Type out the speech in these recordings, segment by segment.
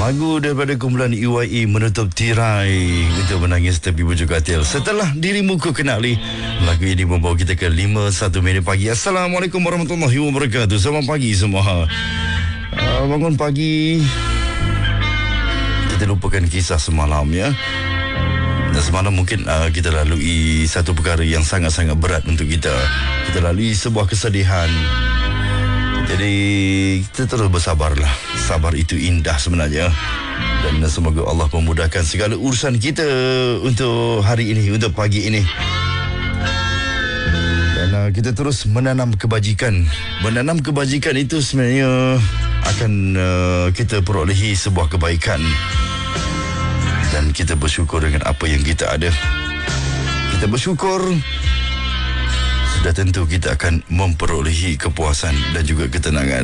Lagu daripada kumpulan EYE menutup tirai untuk menangis tepi bujuk katil. Setelah dirimu ku kenali, lagu ini membawa kita ke 5:01 minit pagi. Assalamualaikum warahmatullahi wabarakatuh. Selamat pagi semua. Bangun pagi, kita lupakan kisah semalam ya. Dan semalam mungkin kita lalui satu perkara yang sangat-sangat berat untuk kita. Kita lalui sebuah kesedihan. Jadi kita terus bersabarlah. Sabar itu indah sebenarnya. Dan semoga Allah memudahkan segala urusan kita untuk hari ini, untuk pagi ini. Dan kita terus menanam kebajikan. Menanam kebajikan itu sebenarnya akan kita perolehi sebuah kebaikan. Dan kita bersyukur dengan apa yang kita ada. Kita bersyukur, sudah tentu kita akan memperolehi kepuasan dan juga ketenangan.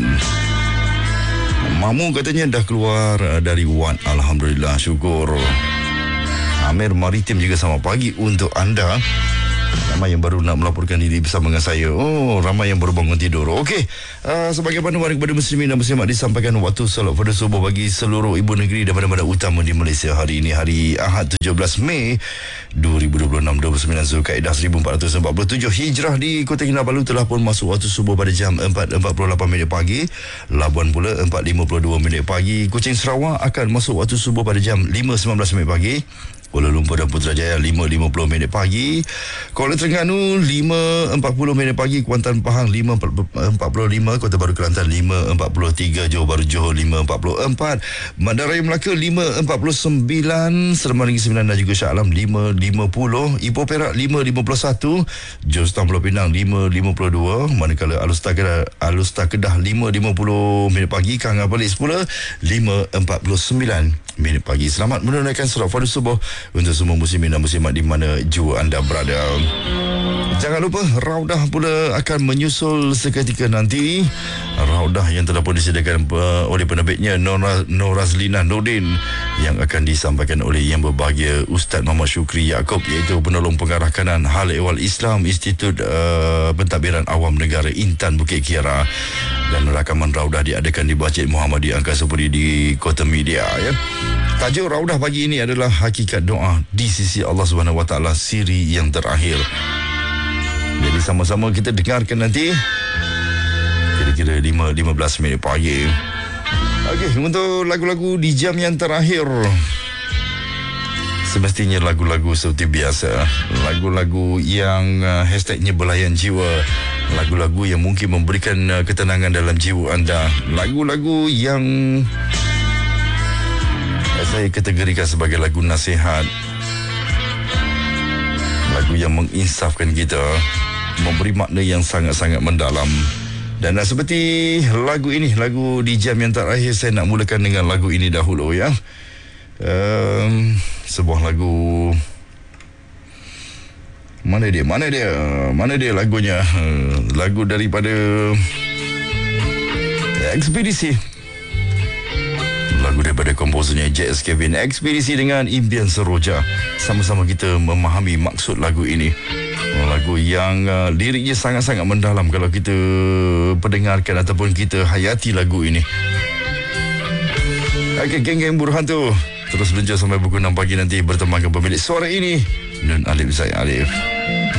Mamu katanya dah keluar dari Wan. Alhamdulillah, syukur. Amir Maritim juga selamat pagi untuk anda. Ramai yang baru nak melaporkan diri bersama dengan saya. Oh, ramai yang baru bangun tidur. Okey, sebagai panduan kepada muslimin dan muslimat, disampaikan waktu solat fardu subuh bagi seluruh ibu negeri dan bandar-bandar utama di Malaysia. Hari ini hari Ahad 17 Mei 2026, 29 Zulkaidah 1447 Hijrah. Di Kota Kinabalu telah pun masuk waktu subuh pada jam 4.48 minit pagi. Labuan pula 4.52 minit pagi. Kuching Sarawak akan masuk waktu subuh pada jam 5.19 minit pagi. Kuala Lumpur dan Putrajaya 5.50 minit pagi. Kuala Terengganu 5.40 minit pagi. Kuantan Pahang 5.45. Kota Baru Kelantan 5.43. Johor Bahru Johor 5.44. Bandaraya Melaka 5.49. Seremban Negeri Sembilan dan juga Shah Alam 5.50. Ipoh Perak 5.51. Jostown Pulau Pinang 5.52. Manakala Alustar Kedah 5.50 minit pagi. Kangar Perlis pula 5.49 minit pagi. Selamat menunaikan solat fardu subuh untuk semua muslimin dan muslimat di mana jua anda berada. Jangan lupa raudah pula akan menyusul seketika nanti. Raudah yang telah pun disediakan oleh penerbitnya Nur Razlina Nordin, yang akan disampaikan oleh Yang Berbahagia Ustaz Muhammad Syukri Yaakob, iaitu penolong pengarah kanan Hal Ehwal Islam Institut Pentadbiran Awam Negara Intan Bukit Kiara. Dan rakaman raudah diadakan di Masjid Muhammadiyah Angkasa Puri di Kota Media ya. Tajuk raudah pagi ini adalah hakikat doa di sisi Allah Subhanahu Wa Taala, siri yang terakhir. Jadi sama-sama kita dengarkan nanti kira-kira 5.15 minit pagi. Okey, untuk lagu-lagu di jam yang terakhir, semestinya lagu-lagu seperti biasa. Lagu-lagu yang hashtagnya belayan jiwa. Lagu-lagu yang mungkin memberikan ketenangan dalam jiwa anda. Lagu-lagu yang saya kategorikan sebagai lagu nasihat. Lagu yang menginsafkan kita, memberi makna yang sangat-sangat mendalam. Dan seperti lagu ini, lagu di jam yang terakhir, saya nak mulakan dengan lagu ini dahulu ya. Sebuah lagu, Mana dia lagunya? Lagu daripada Ekspedisi. Lagu daripada komposernya J.S. Kevin, Ekspedisi dengan Impian Seroja. Sama-sama kita memahami maksud lagu ini. Lagu yang liriknya sangat-sangat mendalam kalau kita pendengarkan ataupun kita hayati lagu ini. Okey, geng-geng Buruhan tu terus beluncur sampai pukul 6 pagi nanti bertemankan pemilik suara ini, Nun Alif Zaid Alif.